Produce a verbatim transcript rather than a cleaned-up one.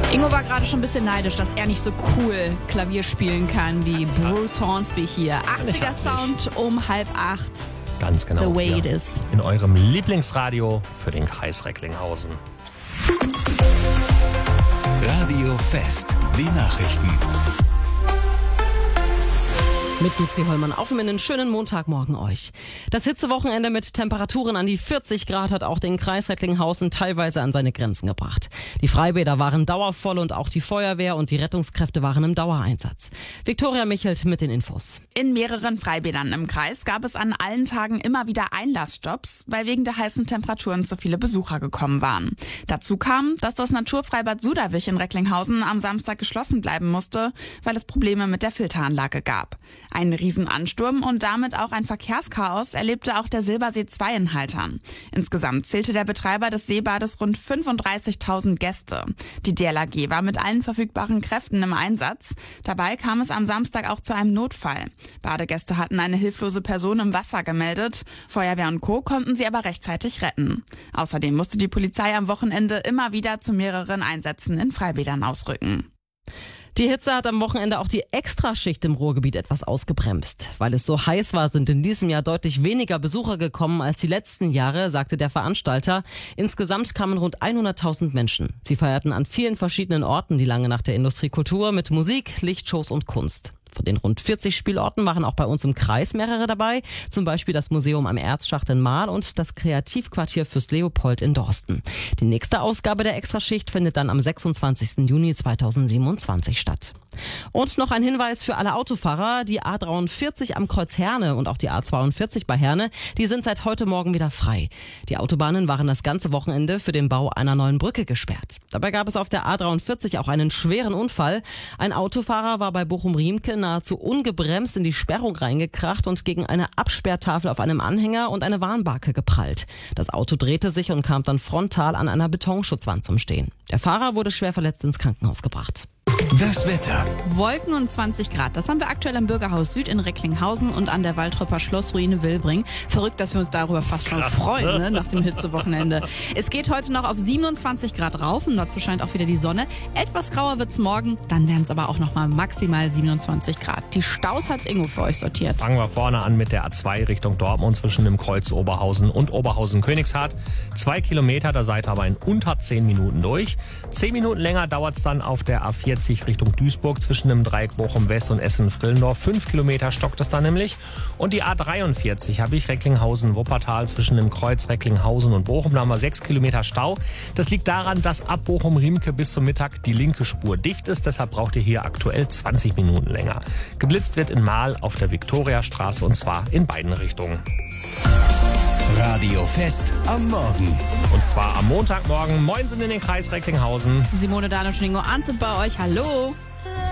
Ingo war gerade schon ein bisschen neidisch, dass er nicht so cool Klavier spielen kann wie Bruce Hornsby hier. achtziger Sound um halb acht. Ganz genau. The way ja. it is. In eurem Lieblingsradio für den Kreis Recklinghausen. Radio Fest, die Nachrichten. Mit Luzi Hollmann auf einen schönen Montagmorgen euch. Das Hitzewochenende mit Temperaturen an die vierzig Grad hat auch den Kreis Recklinghausen teilweise an seine Grenzen gebracht. Die Freibäder waren dauervoll und auch die Feuerwehr und die Rettungskräfte waren im Dauereinsatz. Viktoria Michelt mit den Infos. In mehreren Freibädern im Kreis gab es an allen Tagen immer wieder Einlassstopps, weil wegen der heißen Temperaturen zu viele Besucher gekommen waren. Dazu kam, dass das Naturfreibad Suderwich in Recklinghausen am Samstag geschlossen bleiben musste, weil es Probleme mit der Filteranlage gab. Ein Riesenansturm und damit auch ein Verkehrschaos erlebte auch der Silbersee zwei in Haltern. Insgesamt zählte der Betreiber des Seebades rund fünfunddreißigtausend Gäste. Die D L R G war mit allen verfügbaren Kräften im Einsatz. Dabei kam es am Samstag auch zu einem Notfall. Badegäste hatten eine hilflose Person im Wasser gemeldet. Feuerwehr und Co. konnten sie aber rechtzeitig retten. Außerdem musste die Polizei am Wochenende immer wieder zu mehreren Einsätzen in Freibädern ausrücken. Die Hitze hat am Wochenende auch die Extraschicht im Ruhrgebiet etwas ausgebremst. Weil es so heiß war, sind in diesem Jahr deutlich weniger Besucher gekommen als die letzten Jahre, sagte der Veranstalter. Insgesamt kamen rund hunderttausend Menschen. Sie feierten an vielen verschiedenen Orten die lange Nacht der Industriekultur mit Musik, Lichtshows und Kunst. Von den rund vierzig Spielorten waren auch bei uns im Kreis mehrere dabei, zum Beispiel das Museum am Erzschacht in Marl und das Kreativquartier Fürst Leopold in Dorsten. Die nächste Ausgabe der Extraschicht findet dann am sechsundzwanzigsten Juni zweitausendsiebenundzwanzig statt. Und noch ein Hinweis für alle Autofahrer, die A dreiundvierzig am Kreuz Herne und auch die A zweiundvierzig bei Herne, die sind seit heute Morgen wieder frei. Die Autobahnen waren das ganze Wochenende für den Bau einer neuen Brücke gesperrt. Dabei gab es auf der A dreiundvierzig auch einen schweren Unfall. Ein Autofahrer war bei Bochum-Riemke nahezu ungebremst in die Sperrung reingekracht und gegen eine Absperrtafel auf einem Anhänger und eine Warnbarke geprallt. Das Auto drehte sich und kam dann frontal an einer Betonschutzwand zum Stehen. Der Fahrer wurde schwer verletzt ins Krankenhaus gebracht. Das Wetter. Wolken und zwanzig Grad. Das haben wir aktuell am Bürgerhaus Süd in Recklinghausen und an der Waldröpper Schlossruine Wilbring. Verrückt, dass wir uns darüber fast schon freuen, ne, nach dem Hitzewochenende. Es geht heute noch auf siebenundzwanzig Grad rauf und dazu scheint auch wieder die Sonne. Etwas grauer wird's morgen, dann wären es aber auch noch mal maximal siebenundzwanzig Grad. Die Staus hat Ingo für euch sortiert. Fangen wir vorne an mit der A zwei Richtung Dortmund zwischen dem Kreuz Oberhausen und Oberhausen-Königshardt. Zwei Kilometer, da seid ihr aber in unter zehn Minuten durch. Zehn Minuten länger dauert's dann auf der A vierzig Richtung Duisburg zwischen dem Dreieck Bochum-West und Essen-Frillendorf. Fünf Kilometer stockt es da nämlich. Und die A dreiundvierzig habe ich Recklinghausen-Wuppertal zwischen dem Kreuz Recklinghausen und Bochum. Da haben wir sechs Kilometer Stau. Das liegt daran, dass ab Bochum-Riemke bis zum Mittag die linke Spur dicht ist. Deshalb braucht ihr hier aktuell zwanzig Minuten länger. Geblitzt wird in Marl auf der Viktoriastraße und zwar in beiden Richtungen. Radio Fest am Morgen. Und zwar am Montagmorgen. Moin sind in den Kreis Recklinghausen. Simone, Dan und Ingo Arndt sind bei euch. Hallo.